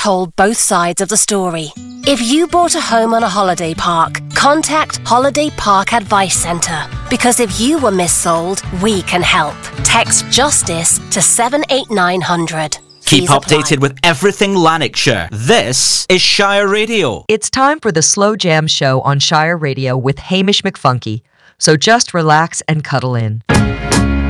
told both sides of the story. If you bought a home on a holiday park, contact Holiday Park Advice Centre. Because if you were missold, we can help. Text JUSTICE to 78900. Keep updated with everything Lanarkshire. This is Shire Radio. It's time for the Slow Jam Show on Shire Radio with Hamish McFunky. So just relax and cuddle in.